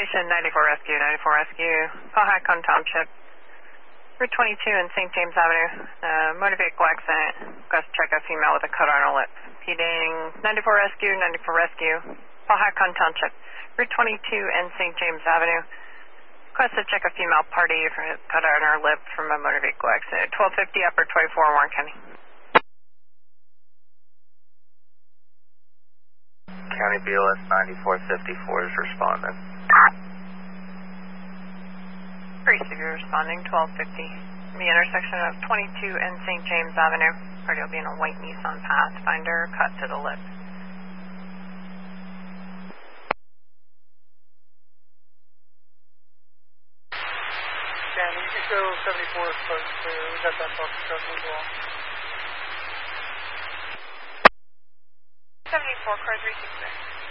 Station 94 Rescue, 94 Rescue, Pahacon Township, Route 22 and St. James Avenue, motor vehicle accident, request to check a female with a cut on her lip. Ping 94 Rescue, 94 Rescue, Pahacon Township, Route 22 and St. James Avenue, request to check a female party for a cut on her lip from a motor vehicle accident. 1250 Upper 24, Warren County. County BLS 9454 is responding. 360 responding, 1250. The intersection of 22 and St. James Avenue. Party will be in a white Nissan Pathfinder, cut to the lip. Dan, you can show 74 is close to, we got that box truck as well. 74, car 366.